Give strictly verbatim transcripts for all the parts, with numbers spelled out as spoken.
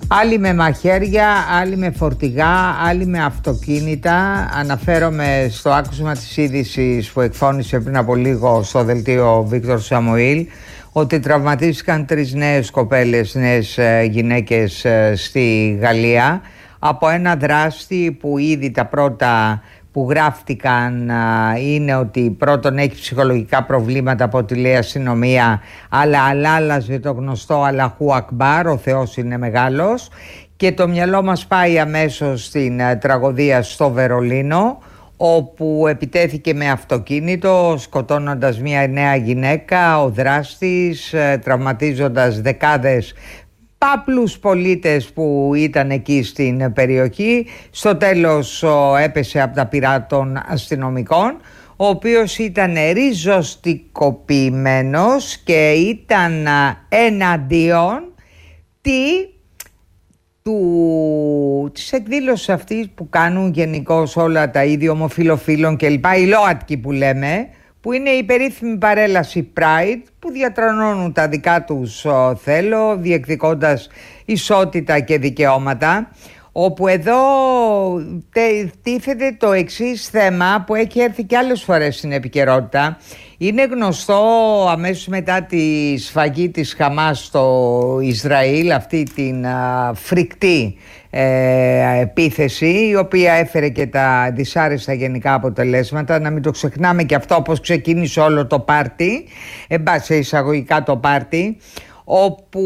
Άλλοι με μαχαίρια, άλλοι με φορτηγά, άλλοι με αυτοκίνητα. Αναφέρομαι στο άκουσμα της είδησης που εκφώνησε πριν από λίγο στο δελτίο Βίκτορ Σαμουήλ ότι τραυματίστηκαν τρεις νέες κοπέλες, νέες γυναίκες στη Γαλλία από ένα δράστη που ήδη τα πρώτα που γράφτηκαν είναι ότι πρώτον έχει ψυχολογικά προβλήματα από ό,τι λέει αστυνομία, αλλά αλλάλαζε το γνωστό Αλαχού Ακμπάρ, ο Θεός είναι μεγάλος, και το μυαλό μας πάει αμέσως στην τραγωδία στο Βερολίνο, όπου επιτέθηκε με αυτοκίνητο σκοτώνοντας μια νέα γυναίκα ο δράστης, τραυματίζοντας δεκάδες πάπλους πολίτες που ήταν εκεί στην περιοχή. Στο τέλος έπεσε από τα πυρά των αστυνομικών, ο οποίος ήταν ριζοστικοποιημένος και ήταν εναντίον τι, του, της εκδήλωσης αυτής που κάνουν γενικώς όλα τα ίδια ομοφιλοφίλων κλπ, οι ΛΟΑΤΚΙ που λέμε, που είναι η περίφημη παρέλαση Pride, που διατρανώνουν τα δικά τους ο, θέλω, διεκδικώντας ισότητα και δικαιώματα, όπου εδώ τίθεται το εξής θέμα που έχει έρθει και άλλες φορές στην επικαιρότητα. Είναι γνωστό αμέσως μετά τη σφαγή της Χαμάς στο Ισραήλ, αυτή την α, φρικτή ε, επίθεση, η οποία έφερε και τα δυσάρεστα γενικά αποτελέσματα. Να μην το ξεχνάμε και αυτό, όπως ξεκίνησε όλο το πάρτι, εν πάση εισαγωγικά το πάρτι, όπου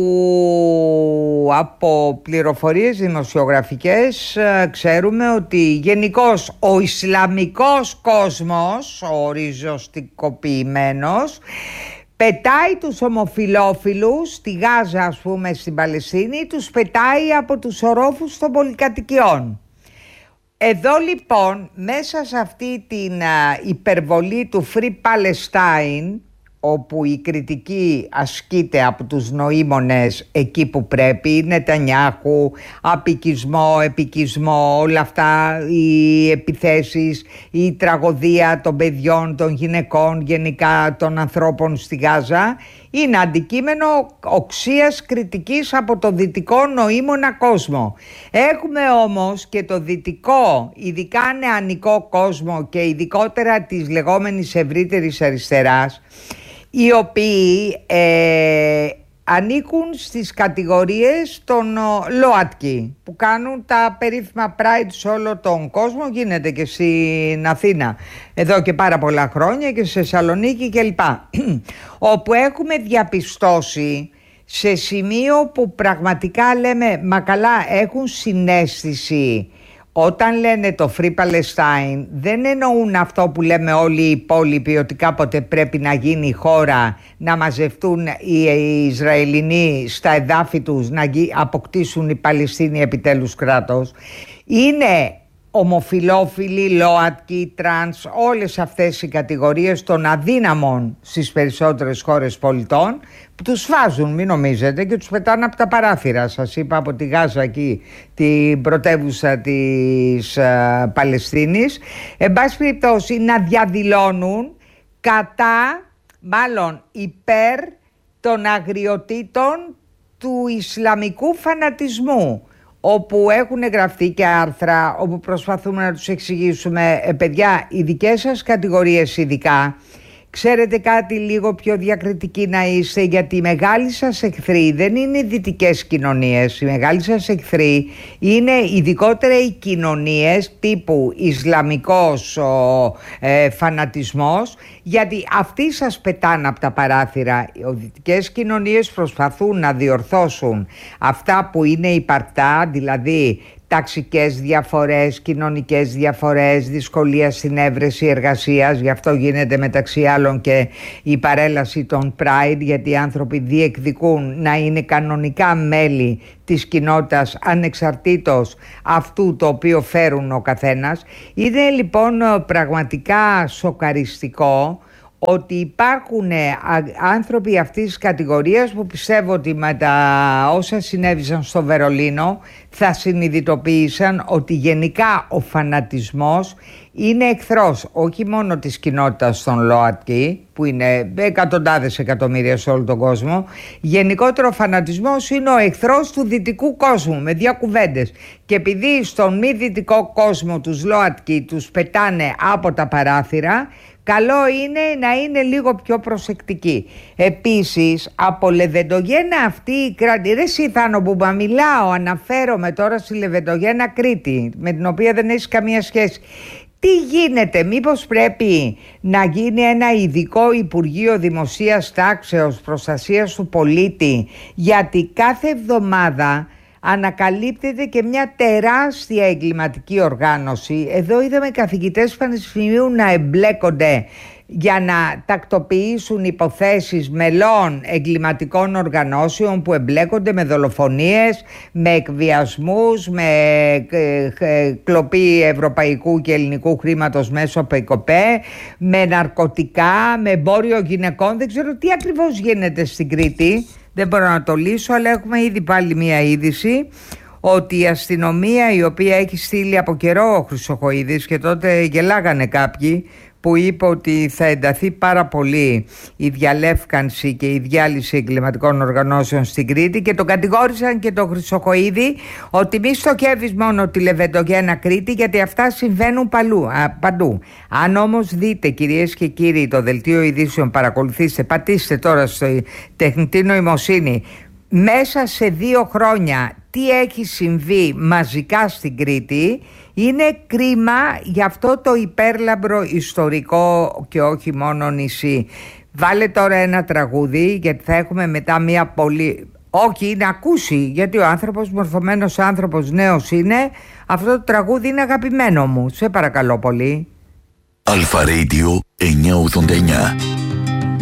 από πληροφορίες δημοσιογραφικές ξέρουμε ότι γενικώς ο Ισλαμικός κόσμος, ο ριζοστικοποιημένος, πετάει τους ομοφιλόφιλους στη Γάζα, ας πούμε στην Παλαιστίνη, τους πετάει από τους ορόφους των πολυκατοικιών. Εδώ λοιπόν μέσα σε αυτή την υπερβολή του Free Palestine, όπου η κριτική ασκείται από τους νοήμονες εκεί που πρέπει, Νετανιάχου, απικισμό, επικισμό, όλα αυτά, οι επιθέσεις, η τραγωδία των παιδιών, των γυναικών, γενικά των ανθρώπων στη Γάζα, είναι αντικείμενο οξείας κριτικής από το δυτικό νοήμονα κόσμο. Έχουμε όμως και το δυτικό, ειδικά νεανικό κόσμο και ειδικότερα της λεγόμενης ευρύτερης αριστεράς, οι οποίοι ε, ανήκουν στις κατηγορίες των ΛΟΑΤΚΙ που κάνουν τα περίφημα Pride σε όλο τον κόσμο. Γίνεται και στην Αθήνα εδώ και πάρα πολλά χρόνια και σε Θεσσαλονίκη κλπ. Όπου έχουμε διαπιστώσει σε σημείο που πραγματικά λέμε μα καλά, έχουν συναίσθηση. Όταν λένε το Free Palestine δεν εννοούν αυτό που λέμε όλοι οι υπόλοιποι, ότι κάποτε πρέπει να γίνει η χώρα, να μαζευτούν οι Ισραηλινοί στα εδάφη τους, να αποκτήσουν οι Παλαιστίνοι επιτέλους κράτος. Είναι ομοφιλόφιλοι, ΛΟΑΤΚΙ, τρανς, όλες αυτές οι κατηγορίες των αδύναμων στις περισσότερες χώρες πολιτών, που τους φάζουν, μην νομίζετε, και τους πετάνε από τα παράθυρα. Σας είπα από τη Γάζα εκεί, την πρωτεύουσα της uh, Παλαιστίνης, εν πάση περιπτώσει να διαδηλώνουν κατά, μάλλον υπέρ των αγριοτήτων του Ισλαμικού φανατισμού, όπου έχουν γραφτεί και άρθρα όπου προσπαθούμε να τους εξηγήσουμε ε, παιδιά, οι δικές σας κατηγορίες ειδικά, ξέρετε κάτι λίγο πιο διακριτικοί να είστε, γιατί οι μεγάλοι σας εχθροί δεν είναι οι δυτικές κοινωνίες. Οι μεγάλοι σας εχθροί είναι ειδικότερα οι κοινωνίες τύπου Ισλαμικός ο, ε, φανατισμός, γιατί αυτοί σας πετάνε από τα παράθυρα. Οι δυτικές κοινωνίες προσπαθούν να διορθώσουν αυτά που είναι υπαρκτά, δηλαδή ταξικές διαφορές, κοινωνικές διαφορές, δυσκολία στην έβρεση εργασίας. Γι' αυτό γίνεται μεταξύ άλλων και η παρέλαση των Pride, γιατί οι άνθρωποι διεκδικούν να είναι κανονικά μέλη της κοινότητας ανεξαρτήτως αυτού το οποίο φέρουν ο καθένας. Είναι λοιπόν πραγματικά σοκαριστικό ότι υπάρχουν άνθρωποι αυτής της κατηγορίας που πιστεύω ότι με τα όσα συνέβησαν στο Βερολίνο θα συνειδητοποίησαν ότι γενικά ο φανατισμός είναι εχθρός όχι μόνο της κοινότητας των ΛΟΑΤΚΙ που είναι εκατοντάδες εκατομμύρια σε όλο τον κόσμο. Γενικότερο ο φανατισμός είναι ο εχθρός του δυτικού κόσμου, με δύο κουβέντες. Και επειδή στον μη δυτικό κόσμο τους ΛΟΑΤΚΙ τους πετάνε από τα παράθυρα, καλό είναι να είναι λίγο πιο προσεκτικοί. Επίσης, από Λεβεντογένα αυτή η κράτη... Ρε εσύ Θάνο Μπούμπα, μιλάω, αναφέρομαι τώρα στη Λεβεντογένα Κρήτη, με την οποία δεν έχει καμία σχέση. Τι γίνεται, μήπως πρέπει να γίνει ένα ειδικό Υπουργείο Δημοσίας Τάξεως, Προστασίας του Πολίτη, γιατί κάθε εβδομάδα ανακαλύπτεται και μια τεράστια εγκληματική οργάνωση. Εδώ είδαμε καθηγητές πανεπιστημίου να εμπλέκονται για να τακτοποιήσουν υποθέσεις μελών εγκληματικών οργανώσεων που εμπλέκονται με δολοφονίες, με εκβιασμούς, με κλοπή ευρωπαϊκού και ελληνικού χρήματος μέσω από ΕΚΟΠΕ, με ναρκωτικά, με εμπόριο γυναικών. Δεν ξέρω τι ακριβώς γίνεται στην Κρήτη. Δεν μπορώ να το λύσω, αλλά έχουμε ήδη πάλι μία είδηση ότι η αστυνομία, η οποία έχει στείλει από καιρό ο Χρυσοχοΐδης, και τότε γελάγανε κάποιοι που είπε ότι θα ενταθεί πάρα πολύ η διαλεύκανση και η διάλυση εγκληματικών οργανώσεων στην Κρήτη, και τον κατηγόρησαν και τον Χρυσοχοΐδη ότι μη στοχεύεις μόνο τη Λεβεντογένα Κρήτη, γιατί αυτά συμβαίνουν παλού, α, παντού. Αν όμως δείτε, κυρίες και κύριοι, το δελτίο ειδήσεων, παρακολουθήστε, πατήστε τώρα στο τεχνητή νοημοσύνη, μέσα σε δύο χρόνια τι έχει συμβεί μαζικά στην Κρήτη, είναι κρίμα για αυτό το υπέρλαμπρο ιστορικό και όχι μόνο νησί. Βάλε τώρα ένα τραγούδι, γιατί θα έχουμε μετά μια πολύ... Όχι, να ακούσει, γιατί ο άνθρωπος, μορφωμένος άνθρωπος, νέος είναι. Αυτό το τραγούδι είναι αγαπημένο μου. Σε παρακαλώ πολύ. Αλφα Radio εννιακόσια ογδόντα εννιά.